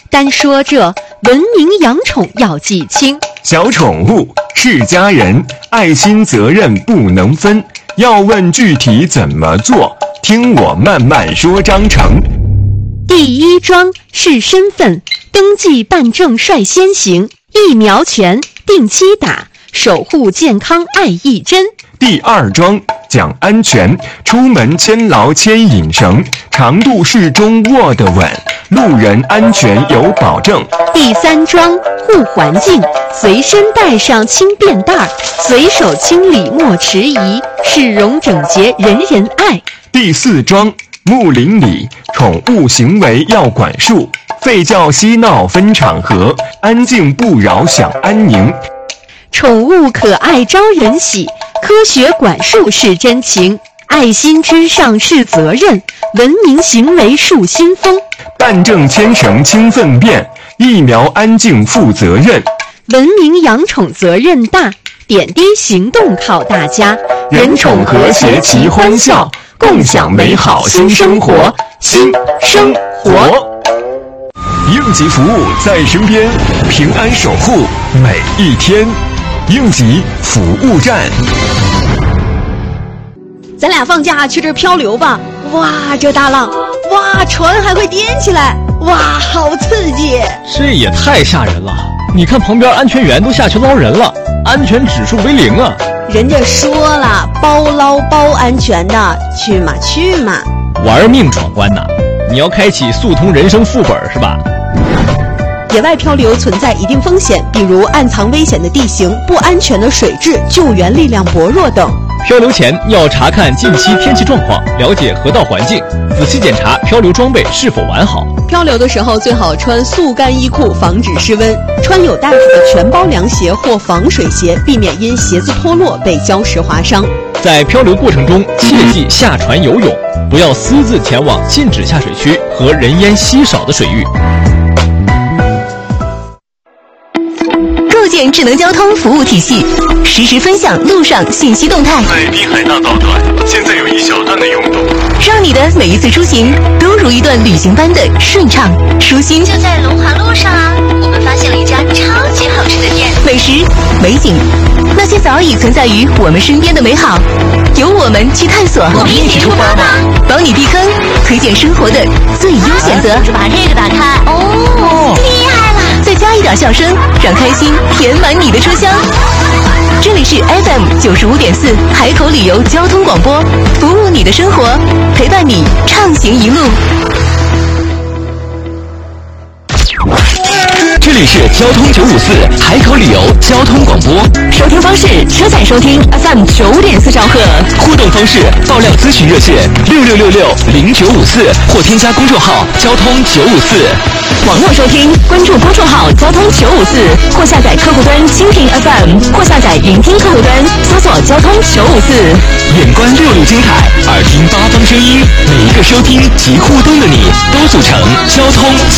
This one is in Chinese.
单说这文明养宠要记清， 小宠物是家人，爱心责任不能分。要问具体怎么做，听我慢慢说章程。 第一桩是身份登记办证率先行，疫苗权定期打，守护健康爱一针。 第二桩讲安全，出门牵牢牵引绳，长度适中握得稳，路人安全有保证。 第三桩护环境，随身带上轻便袋，随手清理莫迟疑，市容整洁人人爱。 第四桩睦邻里，宠物行为要管束，吠叫嬉闹分场合，安静不扰享安宁。 宠物可爱招人喜，科学管束是真情，爱心之上是责任，文明行为树新风。 办证牵绳清粪便，疫苗安静负责任。 文明养宠责任大，点滴行动靠大家， 人宠和谐齐欢笑，共享美好新生活，新生活。应急服务在身边，平安守护每一天。应急服务站。 咱俩放假去这儿漂流吧！哇，这大浪，哇，船还会颠起来，哇，好刺激！ 这也太吓人了！你看旁边安全员都下去捞人了，安全指数为0啊！ 人家说了，包捞包安全的，去嘛去嘛！ 玩命闯关呐！你要开启速通人生副本是吧？ 野外漂流存在一定风险，比如暗藏危险的地形、不安全的水质、救援力量薄弱等。 漂流前要查看近期天气状况，了解河道环境，仔细检查漂流装备是否完好。 漂流的时候最好穿速干衣裤，防止失温；穿有带子的全包凉鞋或防水鞋，避免因鞋子脱落被礁石划伤。 在漂流过程中，切忌下船游泳，不要私自前往禁止下水区和人烟稀少的水域。 构建智能交通服务体系，实时分享路上信息动态。 在滨海大道段，现在有一小段的拥堵， 让你的每一次出行都如一段旅行般的顺畅舒心。 就在龙华路上啊，我们发现了一家超级好吃的店。 美食、美景，那些早已存在于我们身边的美好，由我们去探索。 我们一起出发吧！ 帮你避坑，推荐生活的最优选择。 把这个打开，哦，厉害了！ 再加一点笑声，让开心填满你的车厢。这里是 FM95.4海口旅游交通广播，服务你的生活，陪伴你畅行一路。 这里是交通954海口旅游交通广播， 收听方式：车载收听 FM9.4兆赫， 互动方式：爆料咨询热线66660954或添加公众号交通954。 网络收听，关注公众号交通954，或下载客户端蜻蜓 FM， 或下载云听客户端，搜索交通954。 眼观六路精彩，耳听八方声音，每一个收听及互动的你，都组成交通